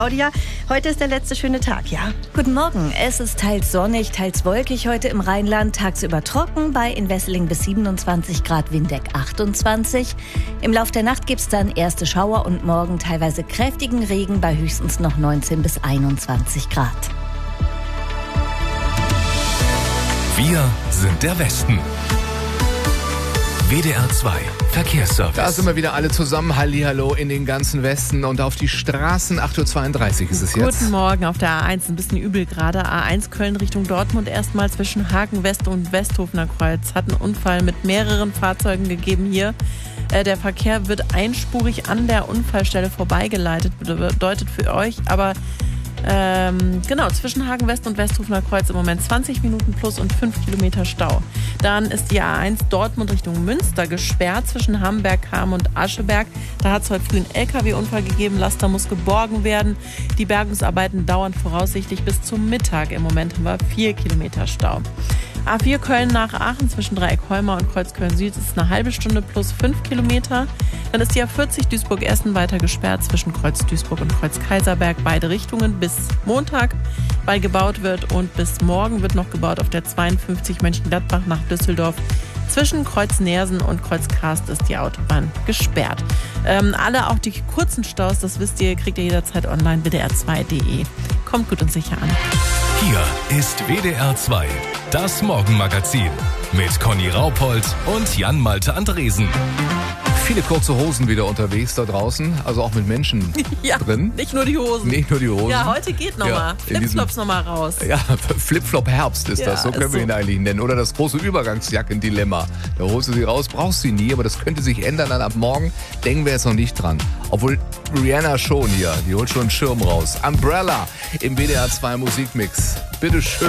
Claudia, heute ist der letzte schöne Tag, ja? Guten Morgen. Es ist teils sonnig, teils wolkig heute im Rheinland. Tagsüber trocken, bei in Wesseling bis 27 Grad, Windeck 28. Im Lauf der Nacht gibt es dann erste Schauer und morgen teilweise kräftigen Regen bei höchstens noch 19 bis 21 Grad. Wir sind der Westen. WDR 2 Verkehrsservice. Da sind wir wieder alle zusammen. Hallihallo in den ganzen Westen und auf die Straßen. 8.32 Uhr ist es jetzt. Guten Morgen auf der A1. Ein bisschen übel gerade. A1 Köln Richtung Dortmund. Erstmal zwischen Hagen West und Westhofener Kreuz. Hat einen Unfall mit mehreren Fahrzeugen gegeben hier. Der Verkehr wird einspurig an der Unfallstelle vorbeigeleitet. Bedeutet für euch aber zwischen Hagen West und Westhofener Kreuz im Moment 20 Minuten plus und 5 Kilometer Stau. Dann ist die A1 Dortmund Richtung Münster gesperrt zwischen Hamberg-Ham und Ascheberg. Da hat es heute früh einen LKW-Unfall gegeben. Laster muss geborgen werden. Die Bergungsarbeiten dauern voraussichtlich bis zum Mittag. Im Moment haben wir 4 Kilometer Stau. A4 Köln nach Aachen zwischen Dreieck-Holmer und Kreuz-Köln-Süd ist eine halbe Stunde plus 5 Kilometer. Dann ist die A40 Duisburg-Essen weiter gesperrt zwischen Kreuz-Duisburg und Kreuz-Kaiserberg. Beide Richtungen bis Montag, weil gebaut wird. Und bis morgen wird noch gebaut auf der 52 Mönchengladbach nach Düsseldorf. Zwischen Kreuz-Nersen und Kreuz-Karst ist die Autobahn gesperrt. Alle, auch die kurzen Staus, das wisst ihr, kriegt ihr jederzeit online, wdr2.de. Kommt gut und sicher an. Hier ist WDR 2, das Morgenmagazin mit Conny Raupold und Jan-Malte Andresen. Viele kurze Hosen wieder unterwegs da draußen, also auch mit Menschen drin. Nicht nur die Hosen. Nicht nur die Hosen. Ja, heute geht nochmal. Flipflops nochmal raus. Ja, Flipflop-Herbst ist das, so können wir ihn eigentlich nennen. Oder das große Übergangsjacken-Dilemma. Da holst du sie raus, brauchst sie nie, aber das könnte sich ändern dann ab morgen. Denken wir jetzt noch nicht dran. Obwohl Rihanna schon hier, die holt schon einen Schirm raus. Umbrella im WDR 2 Musikmix. Bitteschön.